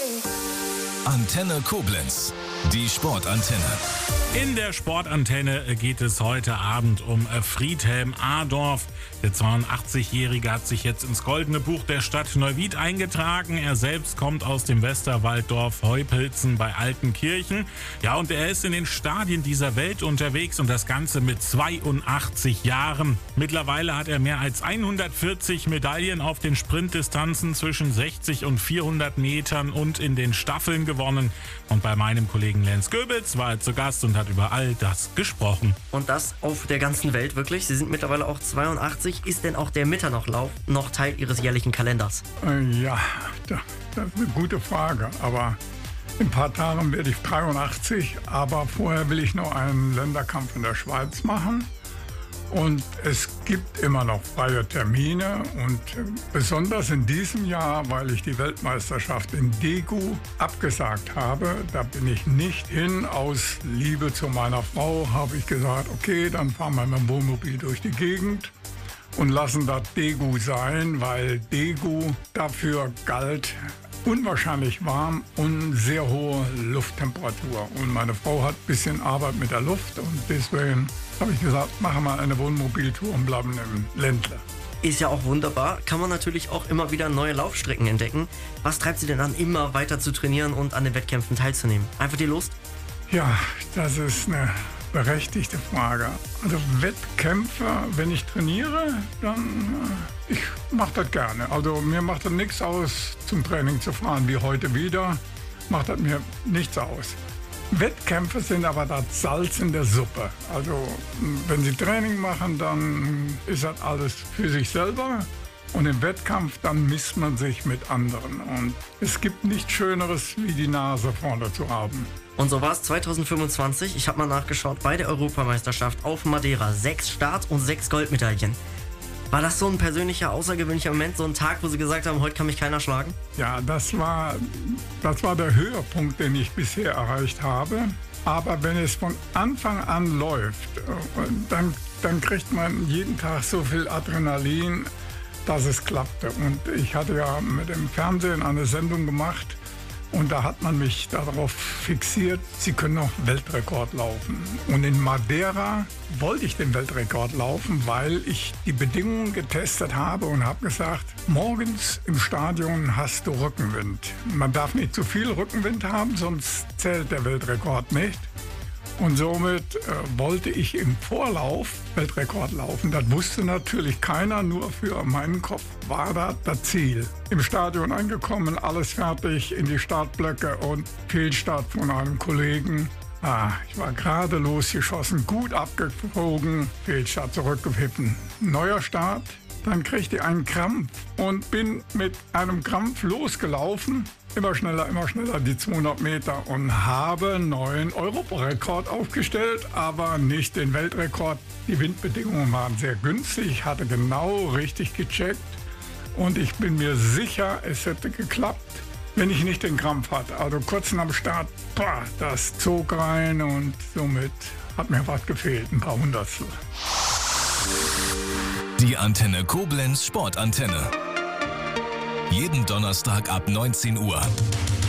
Antenne Koblenz, die Sportantenne. In der Sportantenne geht es heute Abend um Friedhelm Adorf. Der 82-Jährige hat sich jetzt ins Goldene Buch der Stadt Neuwied eingetragen. Er selbst kommt aus dem Westerwalddorf Heupelzen bei Altenkirchen. Ja, und er ist in den Stadien dieser Welt unterwegs und das Ganze mit 82 Jahren. Mittlerweile hat er mehr als 140 Medaillen auf den Sprintdistanzen zwischen 60 und 400 Metern und in den Staffeln gewonnen. Und bei meinem Kollegen Lenz Goebels war er zu Gast und hat über all das gesprochen. Und das auf der ganzen Welt wirklich. Sie sind mittlerweile auch 82. Ist denn auch der Mitternachlauf noch Teil Ihres jährlichen Kalenders? Ja, das ist eine gute Frage. Aber in ein paar Tagen werde ich 83. Aber vorher will ich noch einen Länderkampf in der Schweiz machen. Und es gibt immer noch freie Termine und besonders in diesem Jahr, weil ich die Weltmeisterschaft in Daegu abgesagt habe, da bin ich nicht hin. Aus Liebe zu meiner Frau habe ich gesagt, okay, dann fahren wir mit dem Wohnmobil durch die Gegend und lassen das Daegu sein, weil Daegu dafür galt, unwahrscheinlich warm und sehr hohe Lufttemperatur. Und meine Frau hat ein bisschen Arbeit mit der Luft und deswegen habe ich gesagt, machen wir eine Wohnmobiltour und bleiben im Ländle. Ist ja auch wunderbar. Kann man natürlich auch immer wieder neue Laufstrecken entdecken. Was treibt Sie denn an, immer weiter zu trainieren und an den Wettkämpfen teilzunehmen? Einfach die Lust? Ja, das ist eine berechtigte Frage. Also Wettkämpfe, wenn ich trainiere, dann ich mache das gerne. Also mir macht das nichts aus, zum Training zu fahren, wie heute wieder, macht das mir nichts aus. Wettkämpfe sind aber das Salz in der Suppe. Also wenn Sie Training machen, dann ist das alles für sich selber. Und im Wettkampf, dann misst man sich mit anderen. Und es gibt nichts Schöneres, wie die Nase vorne zu haben. Und so war es 2025. Ich habe mal nachgeschaut bei der Europameisterschaft auf Madeira. 6 Start- und 6 Goldmedaillen. War das so ein persönlicher, außergewöhnlicher Moment, so ein Tag, wo Sie gesagt haben, heute kann mich keiner schlagen? Ja, das war der Höhepunkt, den ich bisher erreicht habe. Aber wenn es von Anfang an läuft, dann kriegt man jeden Tag so viel Adrenalin, dass es klappte. Und ich hatte ja mit dem Fernsehen eine Sendung gemacht und da hat man mich darauf fixiert, Sie können noch Weltrekord laufen. Und in Madeira wollte ich den Weltrekord laufen, weil ich die Bedingungen getestet habe und habe gesagt, morgens im Stadion hast du Rückenwind. Man darf nicht zu viel Rückenwind haben, sonst zählt der Weltrekord nicht. Und somit wollte ich im Vorlauf Weltrekord laufen. Das wusste natürlich keiner, nur für meinen Kopf war das Ziel. Im Stadion angekommen, alles fertig, in die Startblöcke und Fehlstart von einem Kollegen. Ich war gerade losgeschossen, gut abgeflogen, Fehlstart zurückgepfiffen. Neuer Start, dann kriegte ich einen Krampf und bin mit einem Krampf losgelaufen. Immer schneller die 200 Meter und habe einen neuen Europarekord aufgestellt, aber nicht den Weltrekord. Die Windbedingungen waren sehr günstig, ich hatte genau richtig gecheckt und ich bin mir sicher, es hätte geklappt, wenn ich nicht den Krampf hatte. Also kurz nach dem Start, das zog rein und somit hat mir was gefehlt, ein paar Hundertstel. Die Antenne Koblenz Sportantenne. Jeden Donnerstag ab 19 Uhr.